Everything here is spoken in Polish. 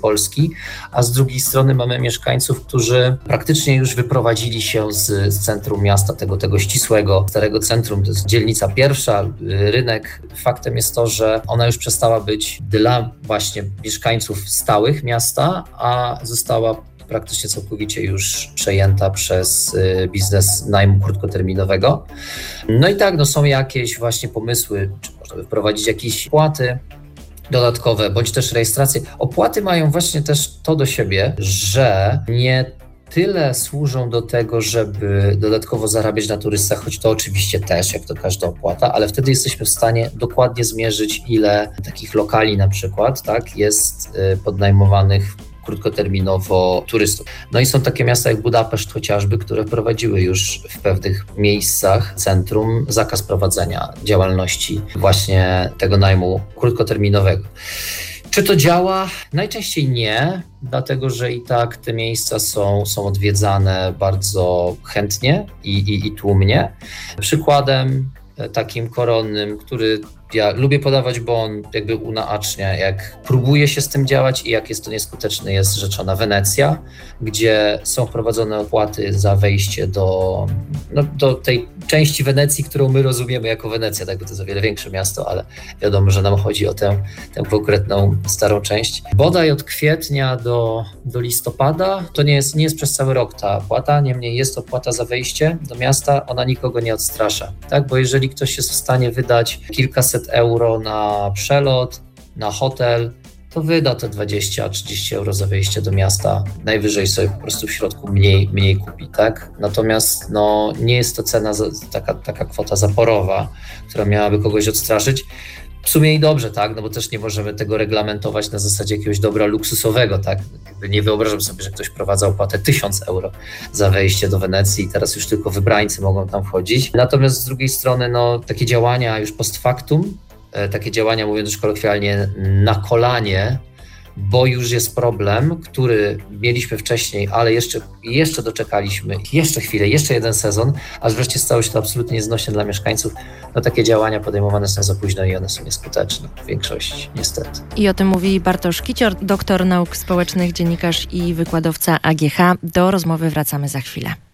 Polski, a z drugiej strony mamy mieszkańców, którzy praktycznie już wyprowadzili się z centrum miasta, tego ścisłego, starego centrum. To jest dzielnica pierwsza, rynek. Faktem jest to, że ona już przestała być dla właśnie mieszkańców stałych miasta, a została praktycznie całkowicie już przejęta przez biznes najmu krótkoterminowego. No i tak, są jakieś właśnie pomysły, czy można by wprowadzić jakieś opłaty dodatkowe, bądź też rejestracje. Opłaty mają właśnie też to do siebie, że nie tyle służą do tego, żeby dodatkowo zarabiać na turystach, choć to oczywiście też, jak to każda opłata, ale wtedy jesteśmy w stanie dokładnie zmierzyć, ile takich lokali na przykład, tak, jest podnajmowanych krótkoterminowo turystów. No i są takie miasta jak Budapeszt chociażby, które wprowadziły już w pewnych miejscach centrum zakaz prowadzenia działalności właśnie tego najmu krótkoterminowego. Czy to działa? Najczęściej nie, dlatego że i tak te miejsca są odwiedzane bardzo chętnie i tłumnie. Przykładem takim koronnym, który ja lubię podawać, bo on jakby unaocznia, jak próbuje się z tym działać i jak jest to nieskuteczne, jest rzeczona Wenecja, gdzie są wprowadzone opłaty za wejście do tej części Wenecji, którą my rozumiemy jako Wenecja, tak, bo to jest o wiele większe miasto, ale wiadomo, że nam chodzi o tę konkretną starą część. Bodaj od kwietnia do listopada, to nie jest przez cały rok ta opłata, niemniej jest opłata za wejście do miasta, ona nikogo nie odstrasza, tak, bo jeżeli ktoś jest w stanie wydać kilkaset euro na przelot, na hotel, to wyda te 20-30 euro za wejście do miasta. Najwyżej sobie po prostu w środku mniej kupi, tak? Natomiast nie jest to cena, taka kwota zaporowa, która miałaby kogoś odstraszyć. W sumie i dobrze, tak? Bo też nie możemy tego reglamentować na zasadzie jakiegoś dobra luksusowego, tak? Nie wyobrażam sobie, że ktoś wprowadza opłatę 1000 euro za wejście do Wenecji i teraz już tylko wybrańcy mogą tam wchodzić. Natomiast z drugiej strony, takie działania już post factum, takie działania, mówiąc już kolokwialnie, na kolanie, bo już jest problem, który mieliśmy wcześniej, ale jeszcze doczekaliśmy, jeszcze chwilę, jeszcze jeden sezon, aż wreszcie stało się to absolutnie nieznośne dla mieszkańców. Takie działania podejmowane są za późno i one są nieskuteczne w większości, niestety. I o tym mówi Bartosz Kicior, doktor nauk społecznych, dziennikarz i wykładowca AGH. Do rozmowy wracamy za chwilę.